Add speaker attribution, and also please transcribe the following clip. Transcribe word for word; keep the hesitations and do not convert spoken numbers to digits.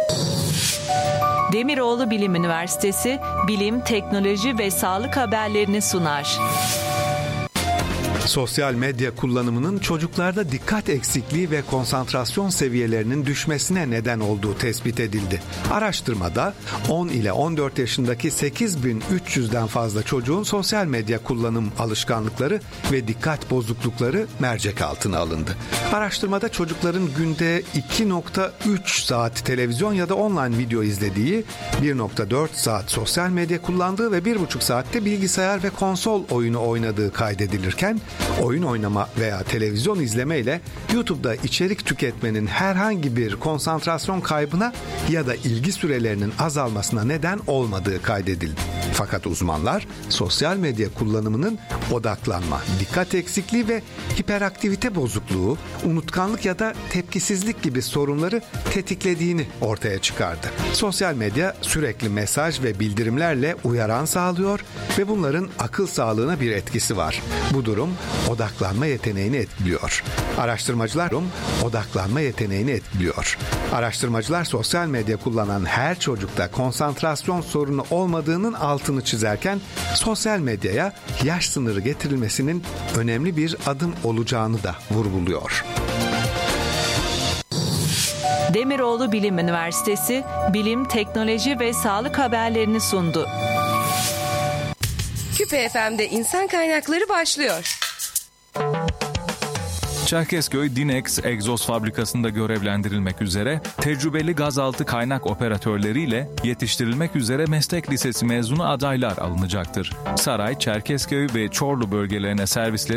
Speaker 1: Demiroğlu Bilim Üniversitesi bilim, teknoloji ve sağlık haberlerini sunar.
Speaker 2: Sosyal medya kullanımının çocuklarda dikkat eksikliği ve konsantrasyon seviyelerinin düşmesine neden olduğu tespit edildi. Araştırmada on ile on dört yaşındaki sekiz bin üç yüzden fazla çocuğun sosyal medya kullanım alışkanlıkları ve dikkat bozuklukları mercek altına alındı. Araştırmada çocukların günde iki nokta üç saat televizyon ya da online video izlediği, bir nokta dört saat sosyal medya kullandığı ve bir buçuk saatte bilgisayar ve konsol oyunu oynadığı kaydedilirken, oyun oynama veya televizyon izleme ile YouTube'da içerik tüketmenin herhangi bir konsantrasyon kaybına ya da ilgi sürelerinin azalmasına neden olmadığı kaydedildi. Fakat uzmanlar sosyal medya kullanımının odaklanma, dikkat eksikliği ve hiperaktivite bozukluğu, unutkanlık ya da tepkisizlik gibi sorunları tetiklediğini ortaya çıkardı. Sosyal medya sürekli mesaj ve bildirimlerle uyaran sağlıyor ve bunların akıl sağlığına bir etkisi var. Bu durum odaklanma yeteneğini etkiliyor. Araştırmacılar odaklanma yeteneğini etkiliyor. Araştırmacılar sosyal medya kullanan her çocukta konsantrasyon sorunu olmadığının altını çizerken sosyal medyaya yaş sınırı getirilmesinin önemli bir adım olacağını da vurguluyor.
Speaker 1: Demiroğlu Bilim Üniversitesi bilim, teknoloji ve sağlık haberlerini sundu.
Speaker 3: Küpe F M'de insan kaynakları başlıyor.
Speaker 4: Çerkezköy Dinex egzoz fabrikasında görevlendirilmek üzere tecrübeli gazaltı kaynak operatörleriyle yetiştirilmek üzere meslek lisesi mezunu adaylar alınacaktır. Saray, Çerkezköy ve Çorlu bölgelerine servisleri